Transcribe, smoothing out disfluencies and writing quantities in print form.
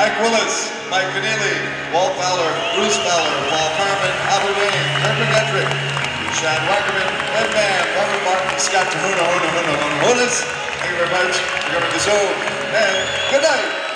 Ike Willis, Mike Keneally, Walt Fowler, Bruce Fowler, Paul Carmen, Albert Wayne, Herbert Hedrick, Shan Wackerman, Ed Mann, Robert Martin, Scott Tahuna, Huna, Hunas. Thank you very much for coming to the show, and good night.